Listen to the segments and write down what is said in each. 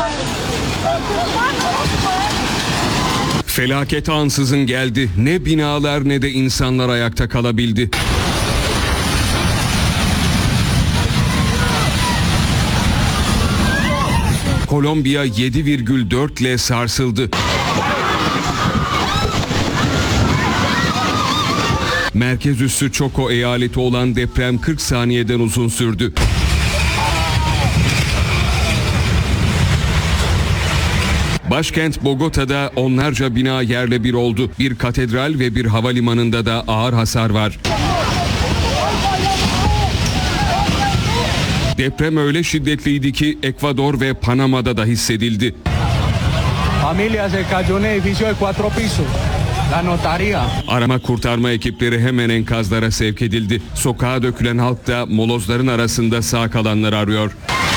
Felaket ansızın geldi. Ne binalar ne de insanlar ayakta kalabildi. Kolombiya 7,4 ile sarsıldı. Merkez üssü Choco eyaleti olan deprem 40 saniyeden uzun sürdü. Başkent Bogota'da onlarca bina yerle bir oldu. Bir katedral ve bir havalimanında da ağır hasar var. Deprem öyle şiddetliydi ki Ekvador ve Panama'da da hissedildi. Arama kurtarma ekipleri hemen enkazlara sevk edildi. Sokağa dökülen halk da molozların arasında sağ kalanları arıyor.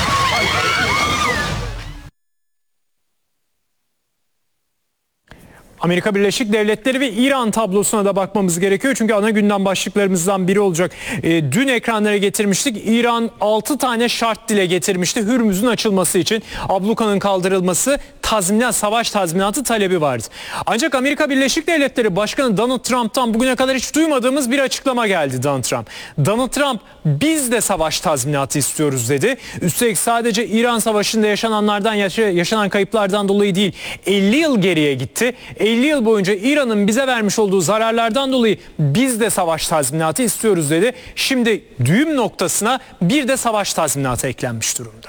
Amerika Birleşik Devletleri ve İran tablosuna da bakmamız gerekiyor. Çünkü ana gündem başlıklarımızdan biri olacak. Dün ekranlara getirmiştik. İran 6 tane şart dile getirmişti. Hürmüz'ün açılması için ablukanın kaldırılması, savaş tazminatı talebi vardı. Ancak Amerika Birleşik Devletleri Başkanı Donald Trump'tan bugüne kadar hiç duymadığımız bir açıklama geldi Donald Trump biz de savaş tazminatı istiyoruz dedi. Üstelik sadece İran Savaşı'nda yaşananlardan yaşanan kayıplardan dolayı değil, 50 yıl geriye gitti. 50 yıl boyunca İran'ın bize vermiş olduğu zararlardan dolayı biz de savaş tazminatı istiyoruz dedi. Şimdi düğüm noktasına bir de savaş tazminatı eklenmiş durumda.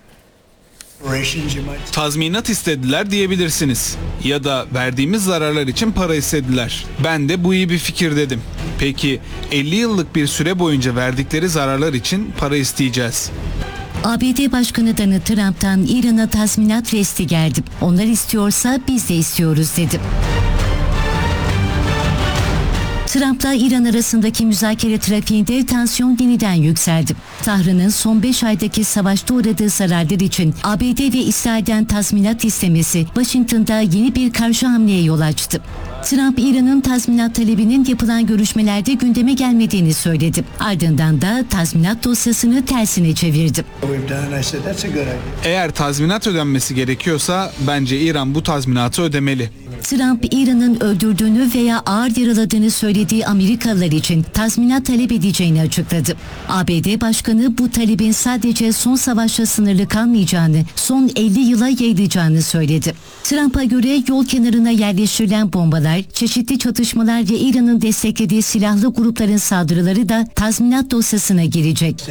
Tazminat istediler diyebilirsiniz. Ya da verdiğimiz zararlar için para istediler. Ben de bu iyi bir fikir dedim. Peki 50 yıllık bir süre boyunca verdikleri zararlar için para isteyeceğiz. ABD Başkanı Donald Trump'tan İran'a tazminat resti geldi. Onlar istiyorsa biz de istiyoruz dedi. Trump'la İran arasındaki müzakere trafiğinde tansiyon yeniden yükseldi. Tahran'ın son 5 aydaki savaşta uğradığı zararlar için ABD ve İsrail'den tazminat istemesi Washington'da yeni bir karşı hamleye yol açtı. Trump, İran'ın tazminat talebinin yapılan görüşmelerde gündeme gelmediğini söyledi. Ardından da tazminat dosyasını tersine çevirdi. Eğer tazminat ödenmesi gerekiyorsa bence İran bu tazminatı ödemeli. Trump, İran'ın öldürdüğünü veya ağır yaraladığını söylediği Amerikalılar için tazminat talep edeceğini açıkladı. ABD Başkanı bu talebin sadece son savaşla sınırlı kalmayacağını, son 50 yıla yayılacağını söyledi. Trump'a göre yol kenarına yerleştirilen bombalar, çeşitli çatışmalar ve İran'ın desteklediği silahlı grupların saldırıları da tazminat dosyasına girecek.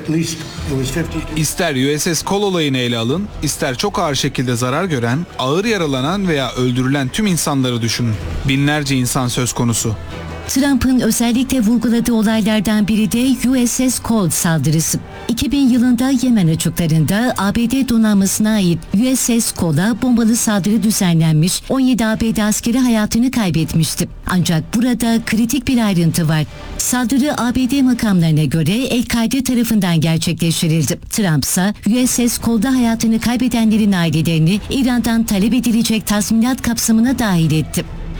İster USS Cole olayını ele alın, ister çok ağır şekilde zarar gören, ağır yaralanan veya öldürülen tüm insanları düşünün. Binlerce insan söz konusu. Trump'ın özellikle vurguladığı olaylardan biri de USS Cole saldırısı. 2000 yılında Yemen açıklarında ABD donanmasına ait USS Cole'a bombalı saldırı düzenlenmiş, 17 ABD askeri hayatını kaybetmişti. Ancak burada kritik bir ayrıntı var. Saldırı ABD makamlarına göre El-Kaide tarafından gerçekleştirildi. Trump ise USS Cole'da hayatını kaybedenlerin ailelerini İran'dan talep edilecek tazminat kapsamına dahil etti.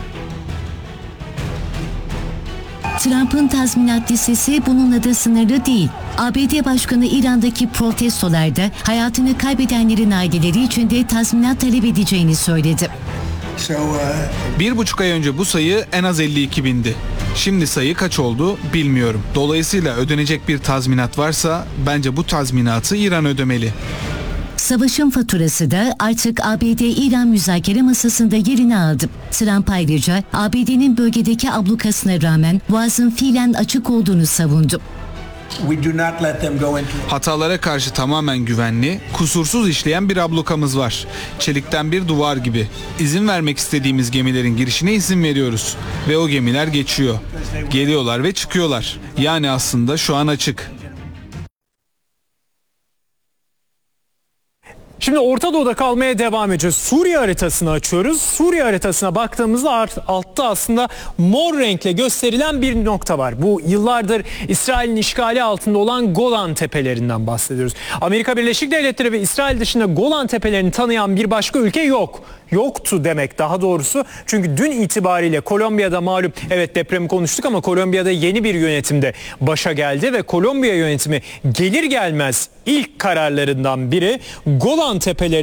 Trump'ın tazminat listesi bununla da sınırlı değil. ABD Başkanı İran'daki protestolarda hayatını kaybedenlerin aileleri için de tazminat talep edeceğini söyledi. 1,5 ay önce bu sayı en az 52 bindi. Şimdi sayı kaç oldu bilmiyorum. Dolayısıyla ödenecek bir tazminat varsa bence bu tazminatı İran ödemeli. Savaşın faturası da artık ABD-İran müzakere masasında yerini aldı. Trump ayrıca ABD'nin bölgedeki ablukasına rağmen boğazın fiilen açık olduğunu savundu. Hatalara karşı tamamen güvenli, kusursuz işleyen bir ablukamız var. Çelikten bir duvar gibi. İzin vermek istediğimiz gemilerin girişine izin veriyoruz. Ve o gemiler geçiyor. Geliyorlar ve çıkıyorlar. Yani aslında şu an açık. Şimdi Orta Doğu'da kalmaya devam edeceğiz. Suriye haritasını açıyoruz. Suriye haritasına baktığımızda altta aslında mor renkle gösterilen bir nokta var. Bu yıllardır İsrail'in işgali altında olan Golan Tepelerinden bahsediyoruz. Amerika Birleşik Devletleri ve İsrail dışında Golan Tepelerini tanıyan bir başka ülke yok. Yoktu demek daha doğrusu. Çünkü dün itibariyle Kolombiya'da malum, evet depremi konuştuk ama Kolombiya'da yeni bir yönetimde başa geldi ve Kolombiya yönetimi gelir gelmez ilk kararlarından biri Golan Tepeleri